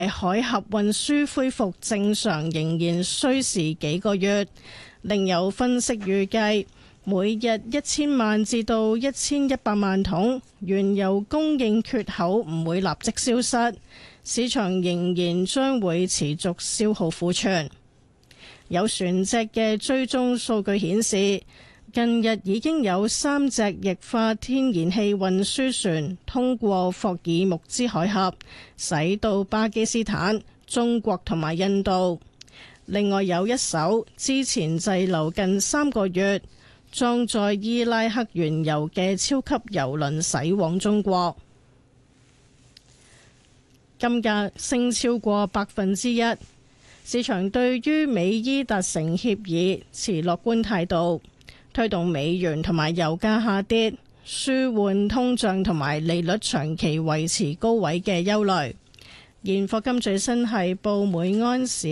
海峽運輸恢復正常仍然需時幾個月。另有分析預計，每日1000萬至到1100萬桶原油供應缺口唔會立即消失，市場仍然將會持續消耗庫存。有船隻嘅追蹤數據顯示，近日已經有3隻液化天然氣運輸船通過霍爾木茲海峽，駛到巴基斯坦、中國同埋印度。另外有一艘之前滯留近3個月，裝載伊拉克原油嘅超級油輪駛往中國。金價升超過1%，市場對於美伊達成協議持樂觀態度，推動美元同埋油價下跌，舒緩通脹同埋利率長期維持高位嘅憂慮。現貨金最新係報每盎司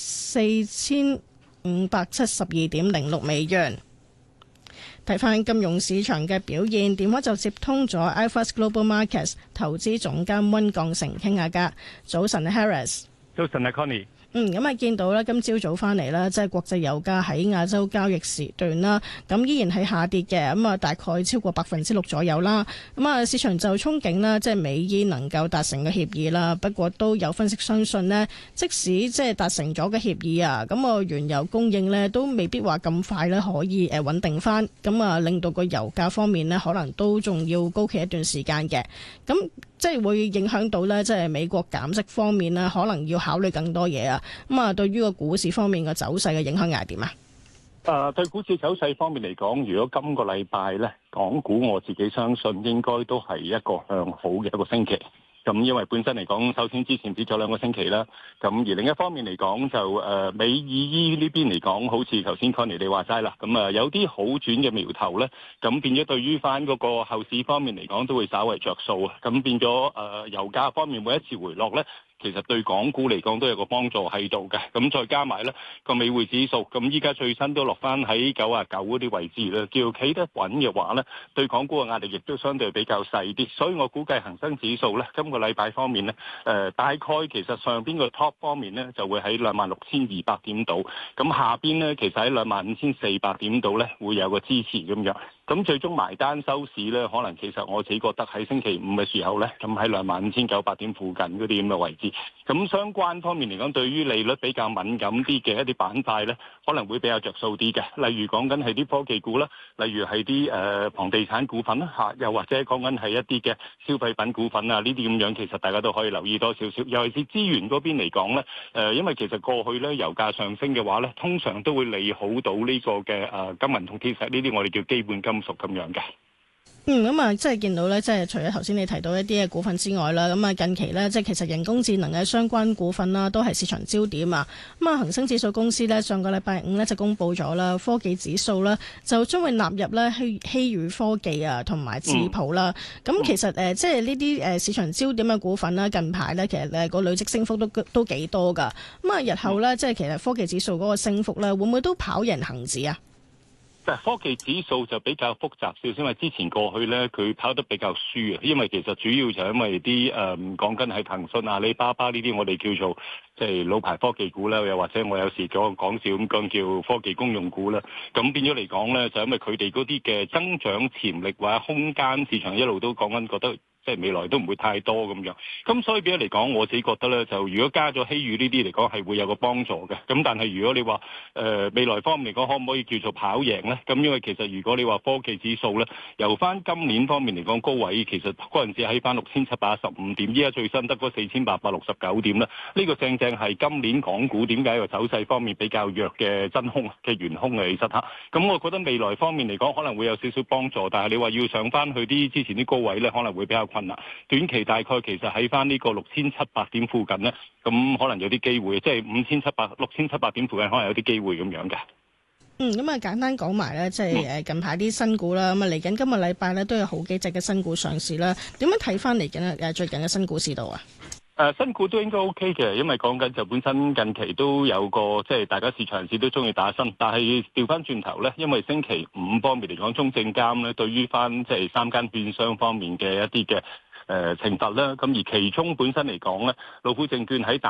4572.06美元。睇返金融市場嘅表現，電話就接通咗 iFAST Global Markets 投資總監溫鋼成傾下㗎。早晨 Harris。 早晨啊 Connie。 咁啊，見到咧，今朝早翻嚟啦，即係國際油價喺亞洲交易時段啦，咁依然係下跌嘅，咁啊大概超過6%左右啦。咁啊，市場就憧憬啦，即係美伊能夠達成嘅協議啦。不過都有分析相信呢，即使即係達成咗嘅協議啊，咁啊原油供應呢都未必話咁快咧可以穩定翻，咁啊令到個油價方面呢，可能都仲要高企一段時間嘅。咁即係會影響到呢，即係美國減息方面呢，可能要考慮更多嘢啊。咁啊，對於個股市方面嘅走勢嘅影響又係點啊？ 對股市走勢方面嚟講，如果今個禮拜咧，港股我自己相信應該都係一個向好嘅一個星期。咁因為本身嚟講，首先之前跌咗2個星期啦。咁而另一方面嚟講，就美伊呢邊嚟講，好似頭先 Connie 你話齋啦。咁有啲好轉嘅苗頭咧，咁變咗對於翻嗰個後市方面嚟講，都會稍為着數啊。咁變咗油價方面每一次回落咧，其實對港股嚟講都有個幫助喺度嘅，咁再加埋咧個美匯指數，咁依家最新都落翻喺99嗰啲位置啦，叫企得穩嘅話咧，對港股嘅壓力亦都相對比較細啲，所以我估計恒生指數咧今個禮拜方面咧，大概其實上邊個 top 方面咧就會喺26,200點度，咁下邊咧其實喺25,400點度咧會有個支持咁樣。咁最終埋單收市咧，可能其實我自己覺得喺星期五嘅時候咧，咁喺25,900點附近嗰啲咁嘅位置。咁相關方面嚟講，對於利率比較敏感啲嘅一啲板塊咧，可能會比較着數啲嘅。例如講緊係啲科技股啦，例如係啲房地產股份啦嚇，又或者講緊係一啲嘅消費品股份啊，呢啲咁樣其實大家都可以留意多少少。尤其是資源嗰邊嚟講咧，因為其實過去咧油價上升嘅話咧，通常都會利好到呢個嘅金銀同鐵石呢啲我哋叫基本金屬咁樣嘅。 咁啊，即係見到咧，即係除咗頭先你提到一啲嘅股份之外啦，咁啊近期咧，即係其實人工智能嘅相關股份啦，都係市場焦點啊。咁啊，恒生指數公司咧，上個禮拜五咧就公布咗啦，科技指數啦，就將會納入咧希宇科技啊，同埋智譜啦。咁其實即係呢啲市場焦點嘅股份啦，近排咧其實個累積升幅都幾多噶。咁啊，日後咧，即係其實科技指數嗰個升幅咧，會唔會都跑贏恒指啊？ 科技指數就比較複雜少少，因為之前過去咧佢跑得比較輸啊，因為其實主要就因為啲講緊係騰訊、阿里巴巴呢啲我哋叫做即係老牌科技股啦，又或者我有時講笑咁講叫科技公用股啦，咁變咗嚟講咧，就因為佢哋嗰啲嘅增長潛力或者空間，市場一路都講緊覺得即係未來都唔會太多咁樣，咁所以變咗嚟講，我自己覺得咧，就如果加咗希宇呢啲嚟講係會有個幫助嘅。咁但係如果你話未來方面嚟講，可唔可以叫做跑贏咧？咁因為其實如果你話科技指數咧，由翻今年方面嚟講高位，其實嗰陣時喺翻6,715點，依家最新得嗰4,869點啦。呢個正正係今年港股點解個走勢方面比較弱嘅真空嘅元兇嘅其實嚇。咁我覺得未來方面嚟講可能會有少少幫助，但係你話要上翻去啲之前啲高位咧，可能會比較困難。短期大概其實喺翻呢個6,700點附近呢，咁可能有啲機會，即係6,700點附近可能有啲機會咁樣嘅。 咁啊簡單講埋咧，即係近排啲新股啦，咁啊嚟緊今個禮拜咧都有好幾隻嘅新股上市啦。點樣睇翻嚟緊最近嘅新股市道啊？ 新股都應該 OK 嘅，因為講緊就本身近期都有個即係大家市場人士都中意打新，但係調翻轉頭咧，因為星期五方面嚟講，中證監咧對於翻即係3間券商方面嘅一啲嘅懲罰啦。咁而其中本身嚟講咧，老虎證券喺